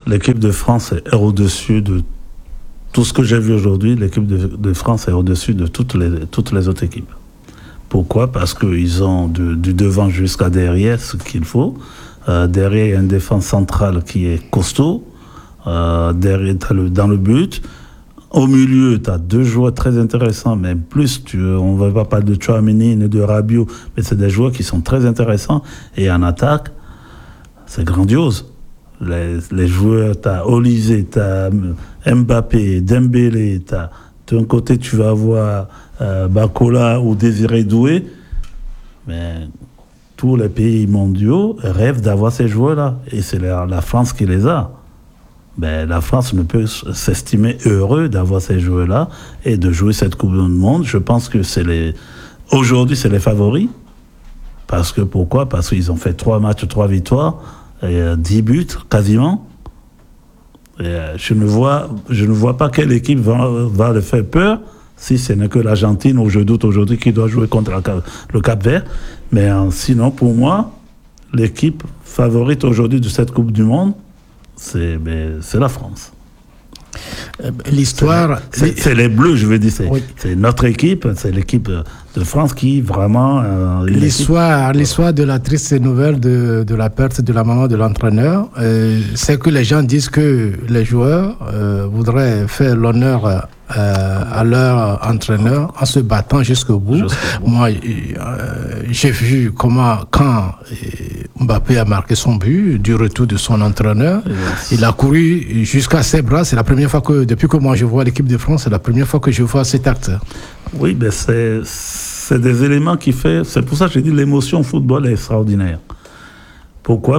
l'équipe de France est au-dessus de tout ce que j'ai vu aujourd'hui. L'équipe de France est au-dessus de toutes les autres équipes. Pourquoi ? Parce qu'ils ont du devant jusqu'à derrière ce qu'il faut. Derrière, il y a une défense centrale qui est costaud. Derrière, dans le but. Au milieu, tu as 2 joueurs très intéressants, mais plus, on ne va pas parler de Tchouaméni ni de Rabiot, mais c'est des joueurs qui sont très intéressants. Et en attaque, c'est grandiose. Les joueurs, tu as Olysée, tu as Mbappé, Dembélé, d'un côté, tu vas avoir Bakola ou Désiré Doué, mais tous les pays mondiaux rêvent d'avoir ces joueurs-là. Et c'est la France qui les a. Ben, la France ne peut s'estimer heureux d'avoir ces joueurs-là et de jouer cette Coupe du Monde. Je pense que aujourd'hui, c'est les favoris. Pourquoi ? Parce qu'ils ont fait 3 matchs, 3 victoires, et 10 buts quasiment. Et je ne vois pas quelle équipe va le faire peur, si ce n'est que l'Argentine, où je doute aujourd'hui qu'il doit jouer contre le Cap-Vert. Mais sinon, pour moi, l'équipe favorite aujourd'hui de cette Coupe du Monde, c'est la France. L'histoire... C'est les Bleus, je veux dire. C'est notre équipe, c'est l'équipe de France qui vraiment... L'histoire de la triste nouvelle de la perte de la maman de l'entraîneur, c'est que les gens disent que les joueurs voudraient faire l'honneur à leur entraîneur en se battant jusqu'au bout. Moi, j'ai vu quand Mbappé a marqué son but du retour de son entraîneur, il a couru jusqu'à ses bras. C'est la première fois depuis que moi je vois l'équipe de France, c'est la première fois que je vois cet acte. Oui, mais c'est des éléments qui fait... C'est pour ça que j'ai dit l'émotion au football est extraordinaire. Pourquoi ?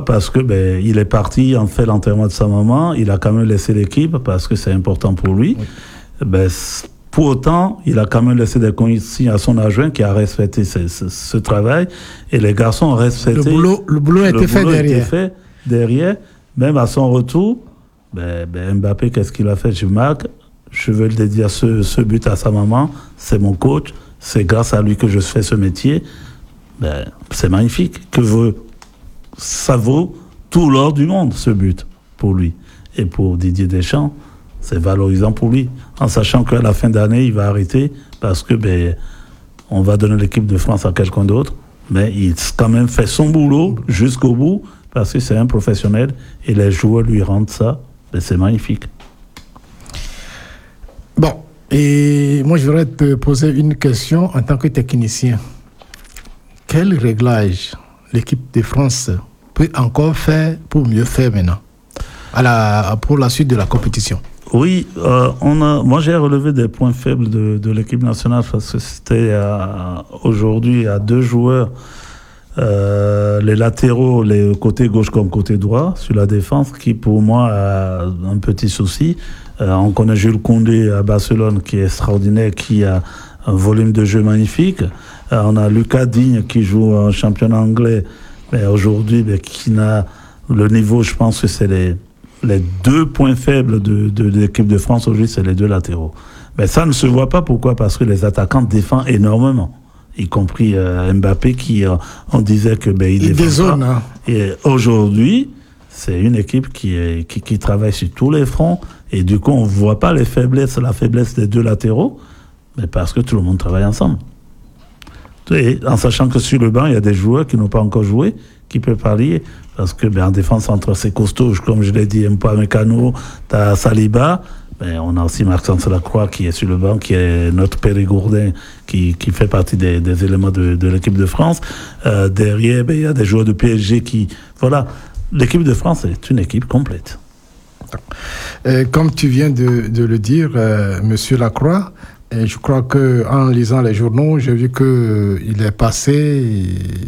Parce que il est parti, en fait l'enterrement de sa maman, il a quand même laissé l'équipe parce que c'est important pour lui. Oui. Pour autant, il a quand même laissé des consignes à son adjoint qui a respecté ce travail, et les garçons ont respecté... Le boulot a été fait derrière. Même à son retour, Mbappé, qu'est-ce qu'il a fait ? Je veux le dédier à ce but à sa maman, c'est mon coach, c'est grâce à lui que je fais ce métier. C'est magnifique. Ça vaut tout l'or du monde, ce but, pour lui. Et pour Didier Deschamps, c'est valorisant pour lui, en sachant qu'à la fin d'année, il va arrêter parce que on va donner l'équipe de France à quelqu'un d'autre. Mais il a quand même fait son boulot jusqu'au bout parce que c'est un professionnel et les joueurs lui rendent ça. C'est magnifique. Bon, et moi je voudrais te poser une question en tant que technicien. Quel réglage l'équipe de France peut encore faire pour mieux faire maintenant pour la suite de la compétition? Oui, moi j'ai relevé des points faibles de l'équipe nationale parce que c'était aujourd'hui à 2 joueurs, les latéraux, les côté gauche comme côté droit, sur la défense, qui pour moi a un petit souci. On connaît Jules Koundé à Barcelone qui est extraordinaire, qui a un volume de jeu magnifique. On a Lucas Digne qui joue en championnat anglais, mais aujourd'hui qui n'a le niveau, je pense que c'est les 2 points faibles de l'équipe de France aujourd'hui, c'est les 2 latéraux. Mais ça ne se voit pas. Pourquoi ? Parce que les attaquants défendent énormément, y compris Mbappé qui, on disait que il défend pas. Hein. Et aujourd'hui, c'est une équipe qui travaille sur tous les fronts, et du coup, on ne voit pas la faiblesse des 2 latéraux, mais parce que tout le monde travaille ensemble. Et en sachant que sur le banc, il y a des joueurs qui n'ont pas encore joué, qui peuvent parier, parce que en défense entre ces costauds, comme je l'ai dit, Upamecano, t'as Saliba, on a aussi Maxence Lacroix qui est sur le banc, qui est notre Périgourdin, qui fait partie des éléments de l'équipe de France. Derrière, il y a des joueurs de PSG qui... Voilà, l'équipe de France est une équipe complète. Comme tu viens de le dire, Monsieur Lacroix, je crois qu'en lisant les journaux, j'ai vu qu'il est passé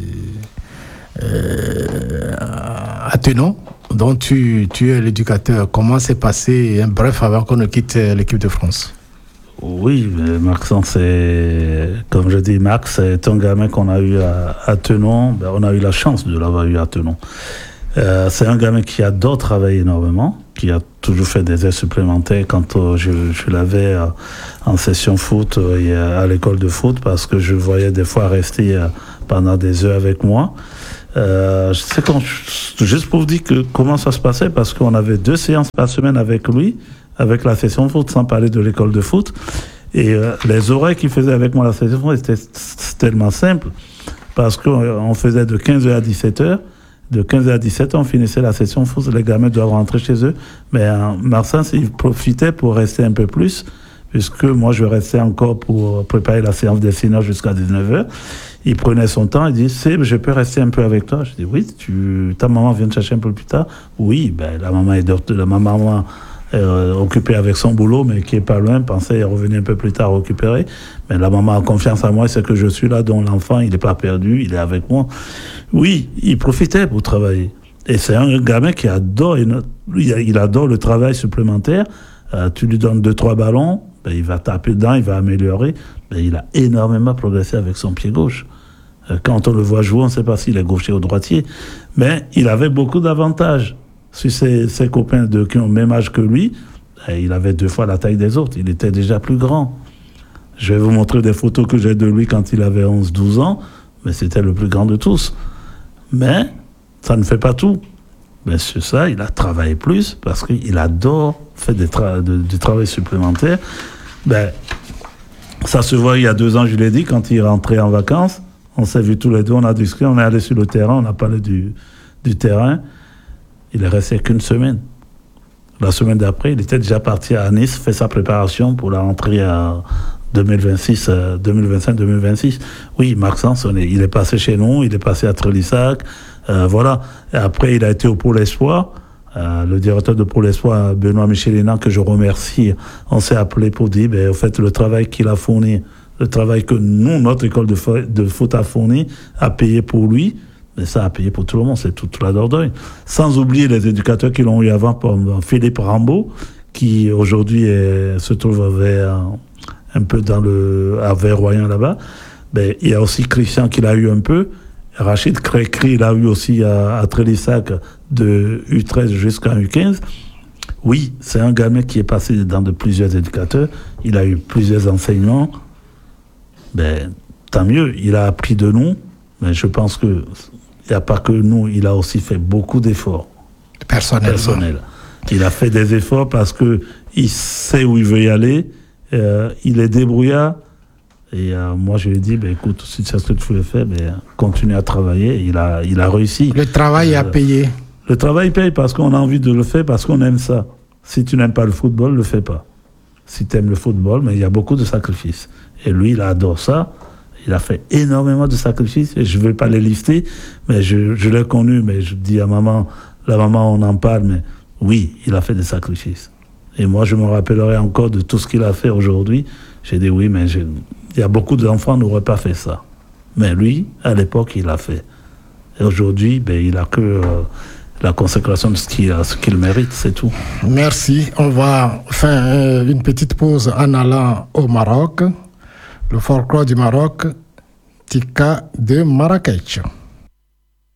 à Tenon, dont tu es l'éducateur. Comment s'est passé, bref, avant qu'on ne quitte l'équipe de France? Oui, Maxence, comme je dis, Max, c'est un gamin qu'on a eu à Tenon. On a eu la chance de l'avoir eu à Tenon. C'est un gamin qui adore travailler énormément, qui a toujours fait des heures supplémentaires quand je l'avais en session foot et à l'école de foot, parce que je voyais des fois rester pendant des heures avec moi. Juste pour vous dire comment ça se passait, parce qu'on avait 2 séances par semaine avec lui, avec la session foot, sans parler de l'école de foot. Et les horaires qu'il faisait avec moi la session foot, c'était tellement simple, parce qu'on faisait de 15h à 17h. De 15h à 17h, on finissait la session foot, les gamins doivent rentrer chez eux. Mais Marsan, il profitait pour rester un peu plus, puisque moi, je restais encore pour préparer la séance des seniors jusqu'à 19h. Il prenait son temps, il dit, je peux rester un peu avec toi? Je dis, oui, ta maman vient te chercher un peu plus tard? Oui, la maman est occupée avec son boulot, mais qui est pas loin, pensait revenir un peu plus tard récupérer. Mais la maman a confiance en moi, c'est que je suis là, dont l'enfant, il n'est pas perdu, il est avec moi. Oui, il profitait pour travailler. Et c'est un gamin qui adore, il adore le travail supplémentaire. Tu lui donnes 2-3 ballons, il va taper dedans, il va améliorer. Il a énormément progressé avec son pied gauche. Quand on le voit jouer, on ne sait pas s'il est gaucher ou droitier. Mais il avait beaucoup d'avantages. Sur ses copains qui ont le même âge que lui, il avait 2 fois la taille des autres. Il était déjà plus grand. Je vais vous montrer des photos que j'ai de lui quand il avait 11-12 ans. Mais c'était le plus grand de tous. Mais ça ne fait pas tout. Mais sur ça, il a travaillé plus parce qu'il adore faire du travail supplémentaire. Ça se voit il y a 2 ans, je l'ai dit, quand il rentrait en vacances. On s'est vus tous les deux, on a discuté, on est allé sur le terrain, on a parlé du terrain. Il est resté qu'une semaine. La semaine d'après, il était déjà parti à Nice, fait sa préparation pour la rentrée à 2025-2026. Oui, Maxence, il est passé chez nous, il est passé à Trélissac, voilà. Et après, il a été au Pôle Espoir. Le directeur de Pôle Espoir, Benoît Michelina, que je remercie, on s'est appelé pour dire, au fait, le travail qu'il a fourni, le travail que nous, notre école de foot a fourni, a payé pour lui, mais ça a payé pour tout le monde, c'est toute la Dordogne. Sans oublier les éducateurs qui l'ont eu avant, comme Philippe Rambaud, qui aujourd'hui se trouve un peu à Verroyan là-bas. Il y a aussi Christian qui l'a eu un peu. Rachid Crécri, il l'a eu aussi à Trélissac de U13 jusqu'à U15. Oui, c'est un gamin qui est passé dans de plusieurs éducateurs. Il a eu plusieurs enseignements. Tant mieux, il a appris de nous. Mais je pense qu'il n'y a pas que nous, il a aussi fait beaucoup d'efforts. Personnels. Il a fait des efforts parce qu'il sait où il veut y aller. Il est débrouillard. Et moi, je lui ai dit, écoute, si c'est ce que tu veux faire, continue à travailler. Il a réussi. Le travail a payé. Le travail paye parce qu'on a envie de le faire, parce qu'on aime ça. Si tu n'aimes pas le football, ne le fais pas. Si tu aimes le football, mais il y a beaucoup de sacrifices. Et lui, il adore ça. Il a fait énormément de sacrifices. Et je ne vais pas les lister, mais je l'ai connu. Mais je dis à la maman, on en parle, mais oui, il a fait des sacrifices. Et moi, je me rappellerai encore de tout ce qu'il a fait aujourd'hui. J'ai dit oui, mais il y a beaucoup d'enfants qui n'auraient pas fait ça. Mais lui, à l'époque, il l'a fait. Et aujourd'hui, il a que la consécration de ce qu'il mérite, c'est tout. Merci. On va faire une petite pause en allant au Maroc. Le folklore du Maroc, Tika de Marrakech.